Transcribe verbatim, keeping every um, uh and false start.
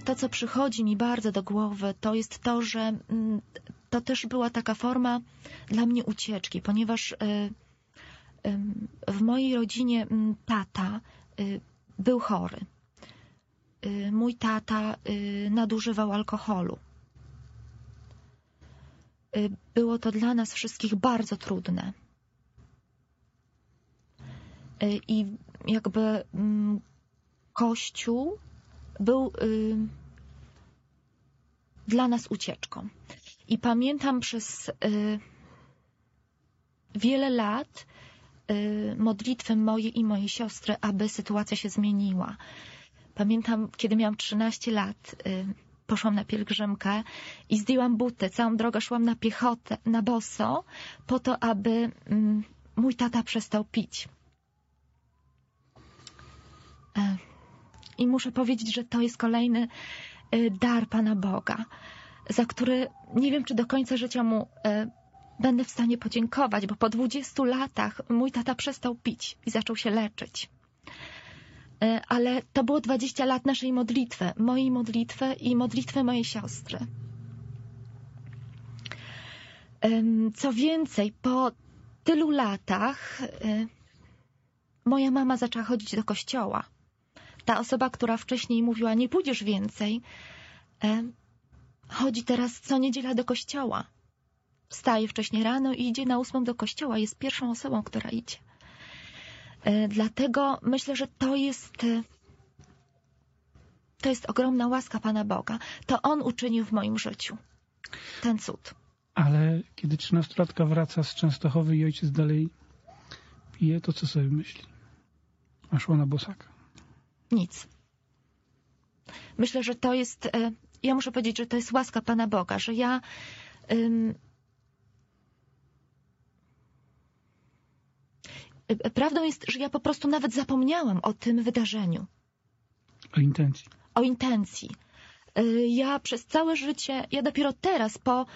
to, co przychodzi mi bardzo do głowy, to jest to, że to też była taka forma dla mnie ucieczki, ponieważ w mojej rodzinie tata był chory. Mój tata nadużywał alkoholu. Było to dla nas wszystkich bardzo trudne. I jakby Kościół był dla nas ucieczką. I pamiętam przez wiele lat modlitwy moje i mojej siostry, aby sytuacja się zmieniła. Pamiętam, kiedy miałam trzynaście lat, poszłam na pielgrzymkę i zdjęłam buty. Całą drogę szłam na piechotę, na boso, po to, aby mój tata przestał pić. I muszę powiedzieć, że to jest kolejny dar Pana Boga, za który nie wiem, czy do końca życia mu będę w stanie podziękować, bo po dwudziestu latach mój tata przestał pić i zaczął się leczyć. Ale to było dwadzieścia lat naszej modlitwy, mojej modlitwy i modlitwy mojej siostry. Co więcej, po tylu latach moja mama zaczęła chodzić do kościoła. Ta osoba, która wcześniej mówiła, nie pójdziesz więcej, chodzi teraz co niedziela do kościoła. Wstaje wcześniej rano i idzie na ósmą do kościoła. Jest pierwszą osobą, która idzie. Dlatego myślę, że to jest, to jest ogromna łaska Pana Boga. To On uczynił w moim życiu ten cud. Ale kiedy trzynastolatka wraca z Częstochowy i ojciec dalej pije, to co sobie myśli? A szła na bosaka? Nic. Myślę, że to jest, ja muszę powiedzieć, że to jest łaska Pana Boga, że ja um, prawdą jest, że ja po prostu nawet zapomniałam o tym wydarzeniu. O intencji. O intencji. Ja przez całe życie, ja dopiero teraz po